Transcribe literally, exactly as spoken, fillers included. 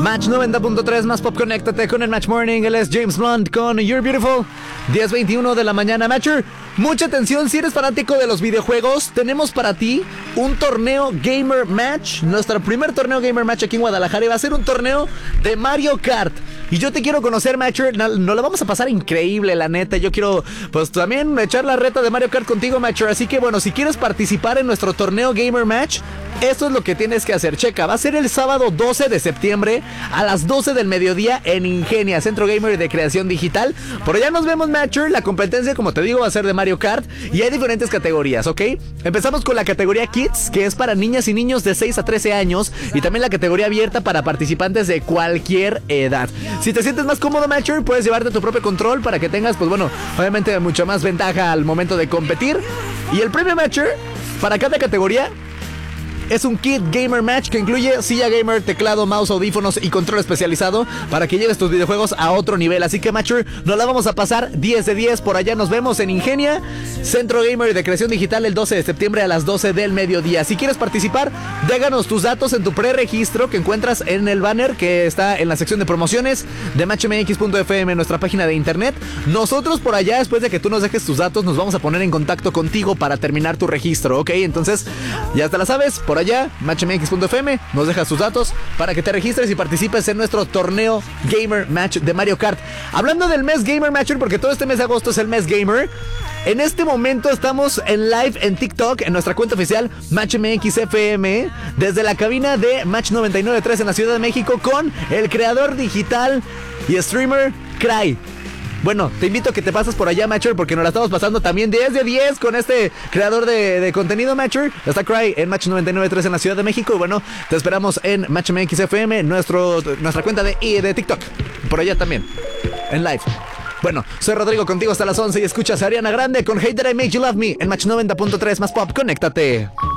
Match noventa punto tres más pop, conéctate con el Match Morning. Él es James Blunt con You're Beautiful. diez veintiuno de la mañana, Matcher. Mucha atención, si eres fanático de los videojuegos, tenemos para ti un torneo Gamer Match. Nuestro primer torneo Gamer Match aquí en Guadalajara y va a ser un torneo de Mario Kart. Y yo te quiero conocer, Matcher. Nos no lo vamos a pasar increíble, la neta. Yo quiero, pues, también echar la reta de Mario Kart contigo, Matcher. Así que, bueno, si quieres participar en nuestro torneo Gamer Match, esto es lo que tienes que hacer. Checa, va a ser el sábado doce de septiembre a las doce del mediodía en Ingenia, Centro Gamer de Creación Digital. Por allá nos vemos, Matcher. La competencia, como te digo, va a ser de Mario Kart y hay diferentes categorías, ¿ok? Empezamos con la categoría Kids, que es para niñas y niños de seis a trece años, y también la categoría abierta para participantes de cualquier edad. Si te sientes más cómodo, Matcher, puedes llevarte tu propio control para que tengas, pues bueno, obviamente mucha más ventaja al momento de competir. Y el premio, Matcher, para cada categoría es un kit Gamer Match que incluye silla gamer, teclado, mouse, audífonos y control especializado para que lleves tus videojuegos a otro nivel. Así que, Matcher, nos la vamos a pasar diez de diez. Por allá nos vemos en Ingenia, Centro Gamer de Creación Digital, el doce de septiembre a las doce del mediodía. Si quieres participar, déjanos tus datos en tu preregistro que encuentras en el banner que está en la sección de promociones de match m x punto f m, nuestra página de internet. Nosotros por allá, después de que tú nos dejes tus datos, nos vamos a poner en contacto contigo para terminar tu registro, ¿ok? Entonces, ya te la sabes, por allá, match m x punto f m, nos dejas tus datos para que te registres y participes en nuestro torneo Gamer Match de Mario Kart. Hablando del mes Gamer Match, porque todo este mes de agosto es el mes Gamer, en este momento estamos en live en TikTok, en nuestra cuenta oficial Match M X F M, desde la cabina de Match noventa y nueve punto tres en la Ciudad de México, con el creador digital y streamer Cry. Bueno, te invito a que te pases por allá, Matcher, porque nos la estamos pasando también diez de diez con este creador de, de contenido, Matcher. Está Cry en Match noventa y nueve punto tres en la Ciudad de México. Y bueno, te esperamos en Match M X F M, nuestro, nuestra cuenta de, de TikTok. Por allá también, en live. Bueno, soy Rodrigo, contigo hasta las once y escuchas a Ariana Grande con Hate That I Made You Love Me en Match noventa punto tres más pop. Conéctate.